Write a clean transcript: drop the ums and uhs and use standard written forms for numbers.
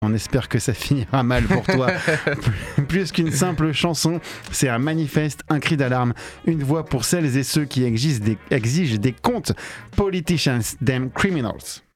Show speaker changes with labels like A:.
A: On espère que ça finira mal pour toi. Plus qu'une simple chanson, c'est un manifeste, un cri d'alarme, une voix pour celles et ceux qui exigent des comptes. Politicians, them criminals.